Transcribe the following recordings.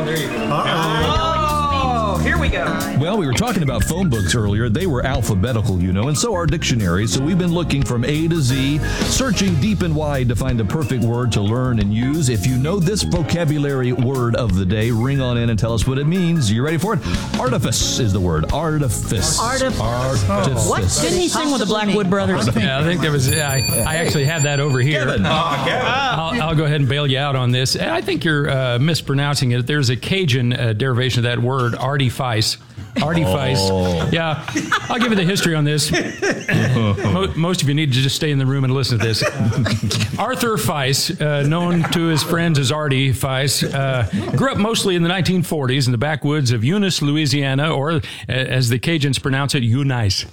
Oh, there you go. Oh, here we go. Well, we were talking about phone books earlier. They were alphabetical, and so are dictionaries. So we've been looking from A to Z, searching deep and wide to find the perfect word to learn and use. If you know this vocabulary word of the day, ring on in and tell us what it means. You ready for it? Artifice is the word. Artifice. Artifice. What? Didn't he sing with the Blackwood Brothers? Yeah, I think there was. I actually had that over here. Kevin. I'll go ahead and bail you out on this. I think you're mispronouncing it. There's a Cajun derivation of that word, artifice. Artifice. Oh. Yeah. I'll give you the history on this. Most of you need to just stay in the room and listen to this. Arthur Fice, known to his friends as Artie Fice, grew up mostly in the 1940s in the backwoods of Eunice, Louisiana, or as the Cajuns pronounce it, Eunice.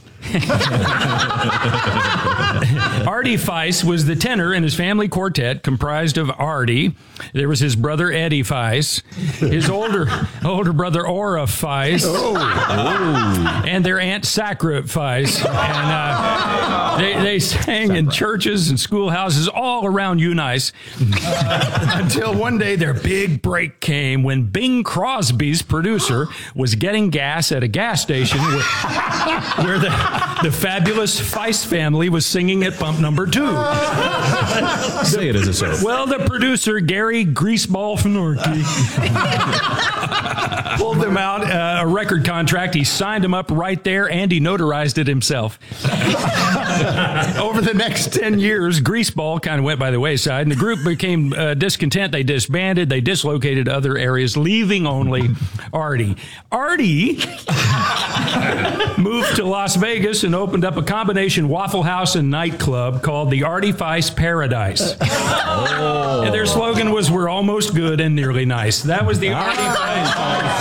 Artie Fice was the tenor in his family quartet comprised of Artie. There was his brother Eddie Fice, his older brother Ora Fice, and their aunt Sacra Fice. And they sang in churches and schoolhouses all around Eunice until one day their big break came when Bing Crosby's producer was getting gas at a gas station where the fabulous Fice family was singing at pump number 2. Say it as a so. Well, the producer, Gary Greaseball Finorky, pulled them out a record contract. He signed them up right there, and he notarized it himself. Over the next 10 years, Greaseball kind of went by the wayside, and the group became discontent. They disbanded. They dislocated to other areas, leaving only Artie. Artie moved to Las Vegas and opened up a combination Waffle House and nightclub called the Artie Fice Paradise. Oh. And their slogan was, "We're almost good and nearly nice." That was the Artie Fice.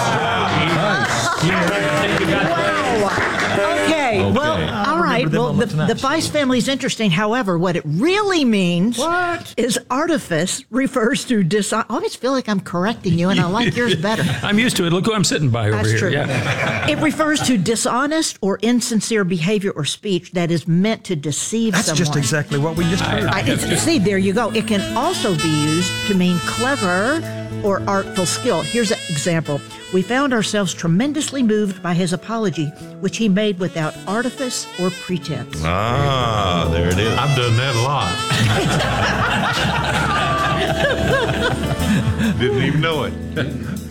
Okay, well, all right. Well, the Fice family is interesting. However, what it really means is artifice refers to I always feel like I'm correcting you, and I like yours better. I'm used to it. Look who I'm sitting by over That's here. true. Yeah. It refers to dishonest or insincere behavior or speech that is meant to deceive That's someone. just exactly what we just heard. See, there you go. It can also be used to mean clever or artful skill. Here's an example. We found ourselves tremendously moved by his apology, which he made without artifice or pretense. Ah, there it is. I've done that a lot. Didn't even know it.